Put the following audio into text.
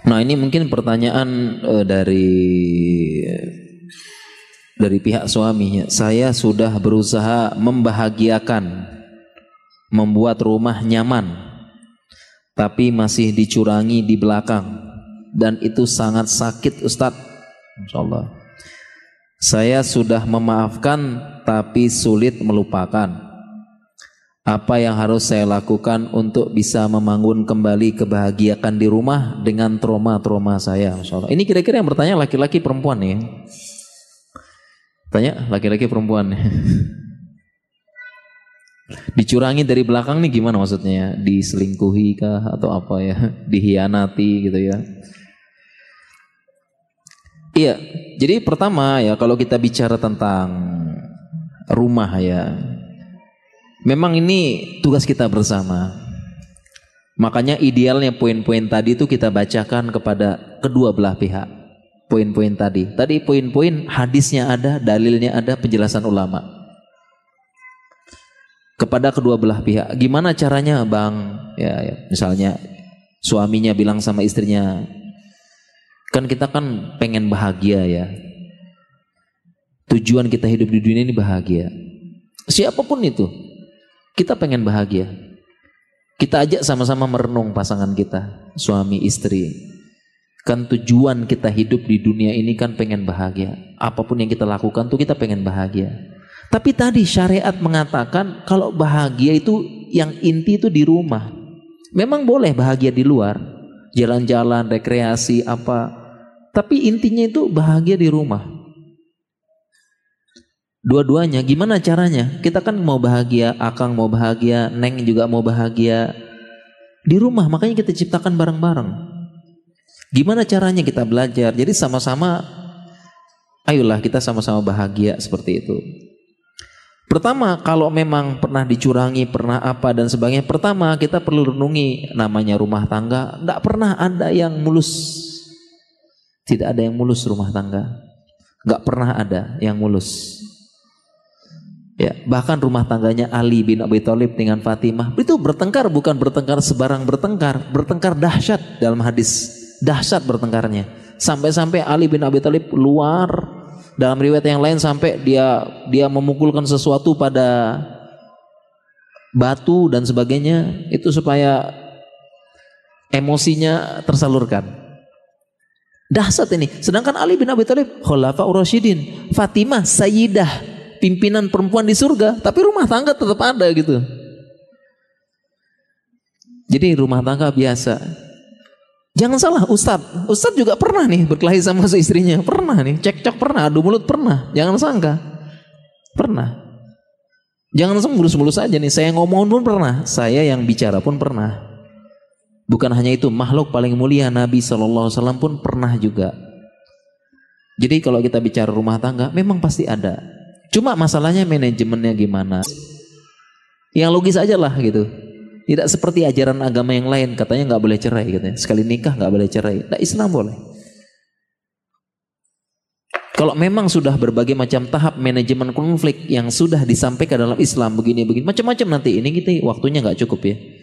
Nah, ini mungkin pertanyaan dari pihak suaminya. Saya sudah berusaha membahagiakan, membuat rumah nyaman, tapi masih dicurangi di belakang, dan itu sangat sakit, Ustadz. Insyaallah. Saya sudah memaafkan, tapi sulit melupakan. Apa yang harus saya lakukan untuk bisa membangun kembali kebahagiaan di rumah dengan trauma-trauma saya? Insyaallah. Ini kira-kira yang bertanya laki-laki perempuan nih? Tanya laki-laki perempuan. Dicurangi dari belakang nih gimana maksudnya? Diselingkuhi kah atau apa ya? Dihianati gitu ya? Iya, jadi pertama ya kalau kita bicara tentang rumah ya, memang ini tugas kita bersama. Makanya idealnya poin-poin tadi itu kita bacakan kepada kedua belah pihak. Poin-poin tadi. Tadi poin-poin hadisnya ada, dalilnya ada, penjelasan ulama. Kepada kedua belah pihak. Gimana caranya, Bang? Ya, misalnya suaminya bilang sama istrinya, kan kita kan pengen bahagia ya. Tujuan kita hidup di dunia ini bahagia. Siapapun itu, kita pengen bahagia. Kita ajak sama-sama merenung pasangan kita, suami istri. Kan tujuan kita hidup di dunia ini kan pengen bahagia. Apapun yang kita lakukan tuh kita pengen bahagia. Tapi tadi syariat mengatakan kalau bahagia itu yang inti itu di rumah. Memang boleh bahagia di luar, jalan-jalan, rekreasi apa. Tapi intinya itu bahagia di rumah. Dua-duanya gimana caranya? Kita kan mau bahagia, Akang mau bahagia, Neng juga mau bahagia di rumah. Makanya kita ciptakan bareng-bareng. Gimana caranya kita belajar? Jadi sama-sama, ayolah kita sama-sama bahagia seperti itu. Pertama, kalau memang pernah dicurangi, pernah apa dan sebagainya, pertama kita perlu renungi namanya rumah tangga. Tidak pernah ada yang mulus. Tidak ada yang mulus rumah tangga. Nggak pernah ada yang mulus. Ya, bahkan rumah tangganya Ali bin Abi Thalib dengan Fatimah itu bertengkar, bukan bertengkar sebarang bertengkar, bertengkar dahsyat dalam hadis. Dahsyat bertengkarnya. Sampai-sampai Ali bin Abi Thalib keluar, dalam riwayat yang lain sampai dia memukulkan sesuatu pada batu dan sebagainya, itu supaya emosinya tersalurkan. Dahsyat ini. Sedangkan Ali bin Abi Thalib Khulafaur Rasyidin, Fatimah Sayyidah, pimpinan perempuan di surga, tapi rumah tangga tetap ada gitu. Jadi rumah tangga biasa. Jangan salah, Ustadz juga pernah nih berkelahi sama istrinya, pernah nih, cekcok pernah, adu mulut pernah, jangan sangka, pernah. Jangan mulus-mulus aja nih, saya ngomong pun pernah, saya yang bicara pun pernah. Bukan hanya itu, makhluk paling mulia Nabi SAW pun pernah juga. Jadi kalau kita bicara rumah tangga, memang pasti ada. Cuma masalahnya manajemennya gimana. Yang logis aja lah gitu. Tidak seperti ajaran agama yang lain, katanya nggak boleh cerai katanya. Sekali nikah nggak boleh cerai. Nah, Islam boleh. Kalau memang sudah berbagai macam tahap manajemen konflik yang sudah disampaikan dalam Islam begini macam-macam nanti ini kita waktunya nggak cukup ya.